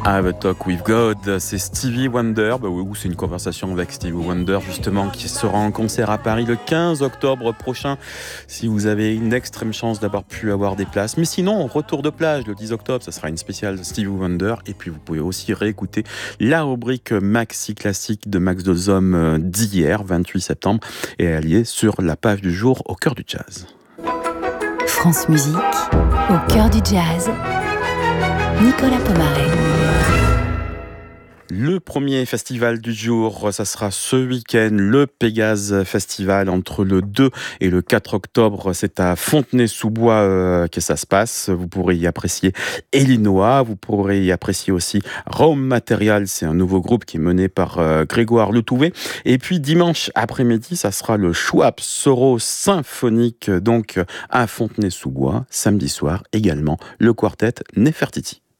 Have a Talk with God, c'est Stevie Wonder, c'est une conversation avec Stevie Wonder justement qui sera en concert à Paris le 15 octobre prochain. Si vous avez une extrême chance d'avoir pu avoir des places, mais sinon retour de plage le 10 octobre, ça sera une spéciale Stevie Wonder. Et puis vous pouvez aussi réécouter la rubrique Maxi Classique de Max Dozom d'hier, 28 septembre, et elle y est sur la page du jour au cœur du jazz. France Musique, au cœur du jazz. Nicolas Pomaré. Le premier festival du jour, ça sera ce week-end, le Pégase Festival, entre le 2 et le 4 octobre. C'est à Fontenay-sous-Bois que ça se passe. Vous pourrez y apprécier Illinois, vous pourrez y apprécier aussi Rome Material, c'est un nouveau groupe qui est mené par Grégoire Letouvé. Et puis dimanche après-midi, ça sera le Schwab Soro Symphonique, donc à Fontenay-sous-Bois. Samedi soir également, le quartet Nefertiti.